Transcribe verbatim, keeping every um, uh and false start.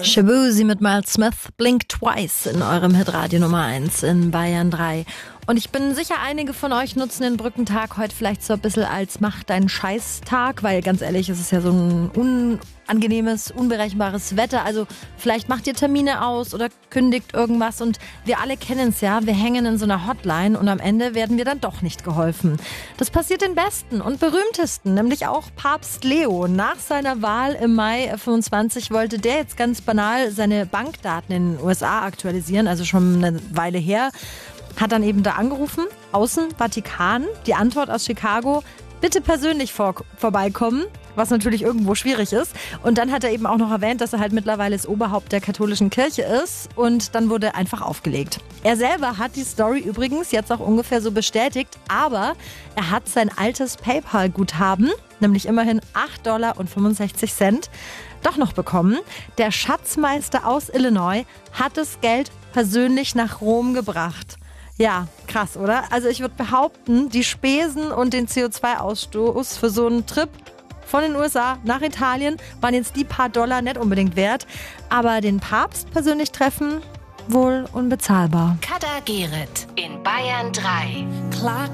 Shabuzi mit Miles Smith, Blink Twice in eurem Hitradio Nummer eins in Bayern drei. Und ich bin sicher, einige von euch nutzen den Brückentag heute vielleicht so ein bisschen als Mach deinen Scheiß-Tag, weil ganz ehrlich, es ist ja so ein unangenehmes, unberechenbares Wetter. Also vielleicht macht ihr Termine aus oder kündigt irgendwas und wir alle kennen es ja, wir hängen in so einer Hotline und am Ende werden wir dann doch nicht geholfen. Das passiert den Besten und berühmtesten, nämlich auch Papst Leo. Nach seiner Wahl im Mai fünfundzwanzig wollte der jetzt ganz banal seine Bankdaten in den U S A aktualisieren, also schon eine Weile her. Hat dann eben da angerufen, außen Vatikan, die Antwort aus Chicago, bitte persönlich vor, vorbeikommen, was natürlich irgendwo schwierig ist. Und dann hat er eben auch noch erwähnt, dass er halt mittlerweile das Oberhaupt der katholischen Kirche ist und dann wurde einfach aufgelegt. Er selber hat die Story übrigens jetzt auch ungefähr so bestätigt, aber er hat sein altes PayPal-Guthaben, nämlich immerhin acht Dollar fünfundsechzig, doch noch bekommen. Der Schatzmeister aus Illinois hat das Geld persönlich nach Rom gebracht. Ja, krass, oder? Also ich würde behaupten, die Spesen und den C O zwei Ausstoß für so einen Trip von den U S A nach Italien waren jetzt die paar Dollar nicht unbedingt wert. Aber den Papst persönlich treffen, wohl unbezahlbar. Kader Gerrit in Bayern drei. Clock